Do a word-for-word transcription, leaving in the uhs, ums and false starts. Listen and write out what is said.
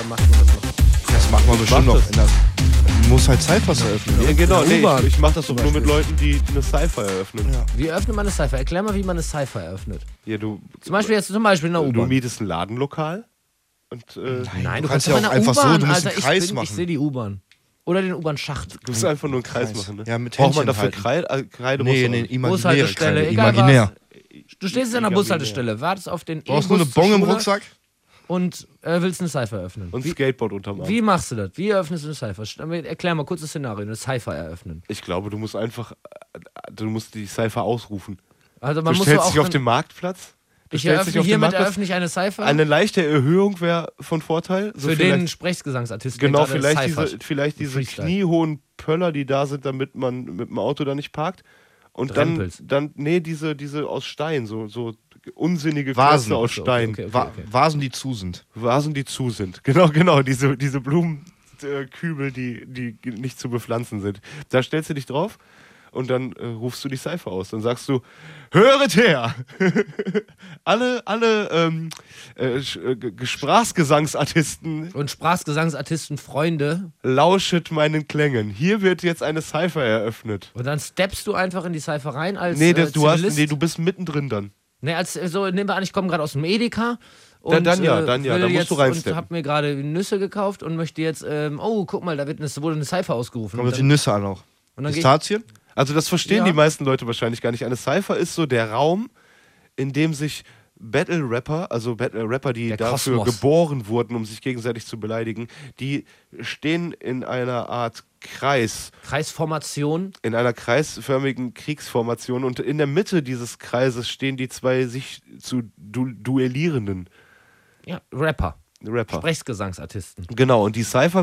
macht man das noch? Das macht man bestimmt noch. Du musst halt Cyphers eröffnen. Ja, genau, nee, U-Bahn ich, ich mach das doch zum nur mit Beispiel. Leuten, die eine Cypher eröffnen. Ja. Wie öffnet man eine Cypher? Erklär mal, wie man eine Cypher eröffnet. Ja, du, Zum Beispiel jetzt zum Beispiel in der du U-Bahn. mietest ein Ladenlokal und äh, Nein, du du kannst kannst ja doch auch in der einfach so, U-Bahn, du musst Alter. einen Ich, Kreis bin, machen. ich sehe die U-Bahn. Oder den U-Bahn-Schacht. du musst einfach nur einen Kreis, Kreis. machen. Ne? Ja, mit Braucht man Händchen dafür Kreide? Äh, Kreide Nee, brauchst du nee, auch nicht. imaginäre Bushaltestelle, Kreide. egal Imaginär. was. Du stehst in der Imaginär. Bushaltestelle, wartest auf den Du brauchst nur eine E-Bus zur Bon im Schule Rucksack. und äh, willst eine Cypher eröffnen. Und Wie, Skateboard unterm Arm. wie machst du das? Wie eröffnest du eine Cypher? St- Erklär mal kurz das Szenario, eine Cypher eröffnen. Ich glaube, du musst einfach, äh, du musst die Cypher ausrufen. Also man Du muss stellst so auch dich auf dann- den Marktplatz. Du Ich stellst dich eröffne auf den hiermit Marktplatz. eröffne ich eine Cypher Eine leichte Erhöhung wäre von Vorteil. So für vielleicht- den Sprechgesangsartisten. der Genau, gerade vielleicht cyphert. diese, vielleicht diese Freestyle. kniehohen Pöller, die da sind, damit man mit dem Auto da nicht parkt. Und dann, Drempels. dann, nee, diese, diese aus Stein, so, so unsinnige Vasen. Klötze aus Ach so, Stein. okay, okay. Va Vasen, die zu sind. Vasen, die zu sind. Genau, genau, diese, diese Blumenkübel, die, die nicht zu bepflanzen sind. Da stellst du dich drauf und dann äh, rufst du die Cypher aus. Dann sagst du, höret her! alle alle ähm, äh, Sch- äh, G- Sprachgesangsartisten, Und Sprachgesangsartisten, Freunde. lauschet meinen Klängen. Hier wird jetzt eine Cypher eröffnet. Und dann steppst du einfach in die Cypher rein als Nee, äh, das, du, hast, Zivilist. nee, du bist mittendrin dann. Nee, als, äh, so, nehmen wir an, ich komme gerade aus dem Edeka. Dann- Und, dann ja, äh, dann ja, will dann musst jetzt, du reinsteppen. Und hab mir gerade Nüsse gekauft und möchte jetzt, ähm, oh, guck mal, da wird eine, wurde eine Cypher ausgerufen. Kommt Und auf die dann, Nüsse an auch. und dann geh ich, Pistazien? Also das verstehen Ja. die meisten Leute wahrscheinlich gar nicht. Eine Cypher ist so der Raum, in dem sich Battle-Rapper, also Battle-Rapper, die Der dafür Kosmos. geboren wurden, um sich gegenseitig zu beleidigen, die stehen in einer Art Kreis, Kreisformation. in einer kreisförmigen Kriegsformation und in der Mitte dieses Kreises stehen die zwei sich zu du duellierenden Ja, Rapper. Rapper. Sprechgesangsartisten. Genau, und die Cypher